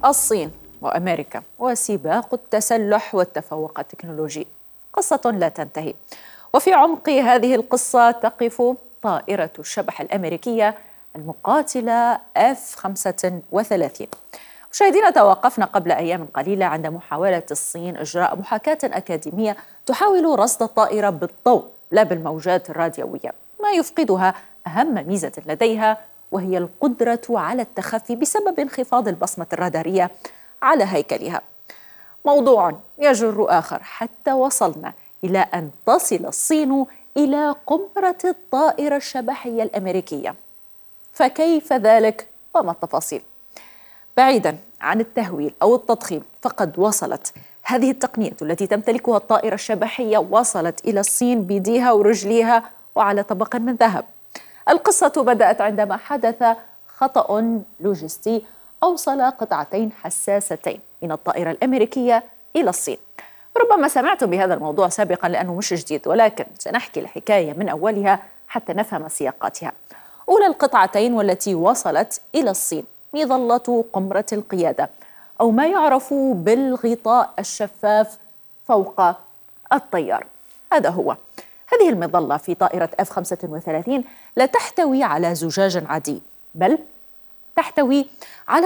الصين وأمريكا وسباق التسلح والتفوق التكنولوجي، قصة لا تنتهي. وفي عمق هذه القصة تقف طائرة الشبح الأمريكية المقاتلة F-35. مشاهدينا، توقفنا قبل أيام قليلة عند محاولة الصين إجراء محاكاة أكاديمية تحاول رصد الطائرة بالضوء لا بالموجات الراديوية، ما يفقدها أهم ميزة لديها، وهي القدرة على التخفي بسبب انخفاض البصمة الرادارية على هيكلها. موضوع يجر آخر حتى وصلنا إلى أن تصل الصين إلى قمرة الطائرة الشبحية الأمريكية. فكيف ذلك وما التفاصيل؟ بعيدا عن التهويل أو التضخيم، فقد وصلت هذه التقنية التي تمتلكها الطائرة الشبحية وصلت إلى الصين بيديها ورجليها وعلى طبق من ذهب. القصة بدأت عندما حدث خطأ لوجستي أوصل قطعتين حساستين من الطائرة الأمريكية إلى الصين. ربما سمعتم بهذا الموضوع سابقا لأنه مش جديد، ولكن سنحكي الحكاية من أولها حتى نفهم سياقاتها. أولى القطعتين والتي وصلت إلى الصين مظلة قمرة القيادة، أو ما يعرف بالغطاء الشفاف فوق الطيار. هذا هو. هذه المظلة في طائرة F-35 لا تحتوي على زجاج عادي، بل تحتوي على